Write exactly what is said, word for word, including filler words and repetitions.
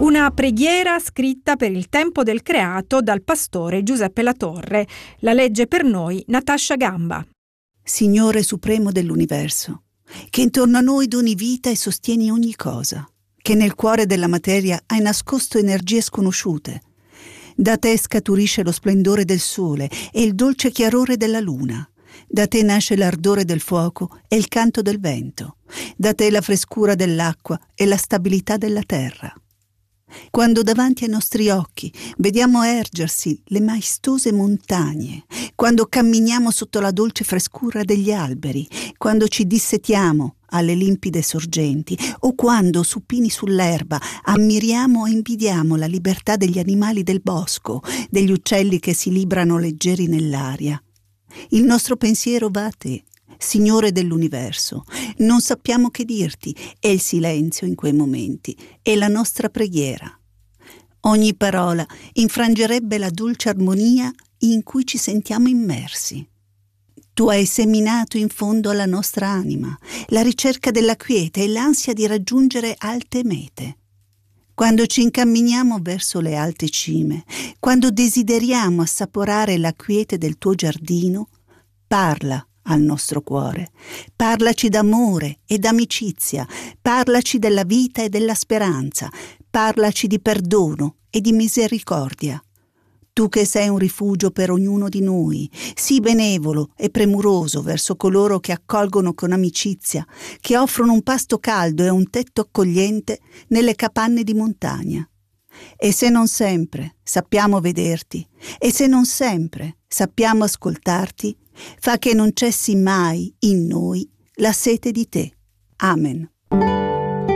Una preghiera scritta per il tempo del creato dal pastore Giuseppe Latorre. La legge per noi Natascia Gamba. Signore supremo dell'universo, che intorno a noi doni vita e sostieni ogni cosa, che nel cuore della materia hai nascosto energie sconosciute. Da te scaturisce lo splendore del sole e il dolce chiarore della luna. Da te nasce l'ardore del fuoco e il canto del vento. Da te la frescura dell'acqua e la stabilità della terra. Quando davanti ai nostri occhi vediamo ergersi le maestose montagne, quando camminiamo sotto la dolce frescura degli alberi, quando ci dissetiamo alle limpide sorgenti o quando, supini sull'erba, ammiriamo e invidiamo la libertà degli animali del bosco, degli uccelli che si librano leggeri nell'aria. Il nostro pensiero va a te, Signore dell'universo. Non sappiamo che dirti, è il silenzio in quei momenti, è la nostra preghiera. Ogni parola infrangerebbe la dolce armonia in cui ci sentiamo immersi. Tu hai seminato in fondo alla nostra anima la ricerca della quiete e l'ansia di raggiungere alte mete. Quando ci incamminiamo verso le alte cime, quando desideriamo assaporare la quiete del tuo giardino, parla al nostro cuore, parlaci d'amore e d'amicizia, parlaci della vita e della speranza, parlaci di perdono e di misericordia. Tu che sei un rifugio per ognuno di noi, sii benevolo e premuroso verso coloro che accolgono con amicizia, che offrono un pasto caldo e un tetto accogliente nelle capanne di montagna. E se non sempre sappiamo vederti, e se non sempre sappiamo ascoltarti, fa che non cessi mai in noi la sete di te. Amen.